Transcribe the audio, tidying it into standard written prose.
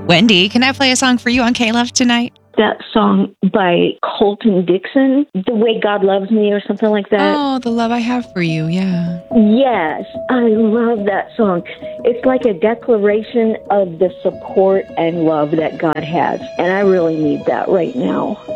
Wendy, can I play a song for you on K-Love tonight? That song by Colton Dixon, The Way God Loves Me or something like that. Oh, The Love I Have for You, yeah. Yes, I love that song. It's like a declaration of the support and love that God has, and I really need that right now.